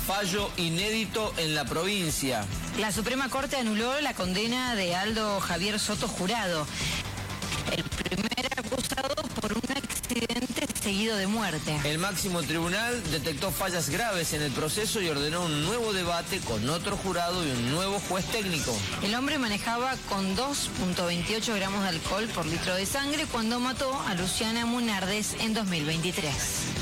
fallo inédito en la provincia. La Suprema Corte anuló la condena de Aldo Javier Soto Jurado, el primer acusado por un accidente seguido de muerte. El máximo tribunal detectó fallas graves en el proceso y ordenó un nuevo debate con otro jurado y un nuevo juez técnico. El hombre manejaba con 2,28 gramos de alcohol por litro de sangre cuando mató a Luciana Munardes en 2023.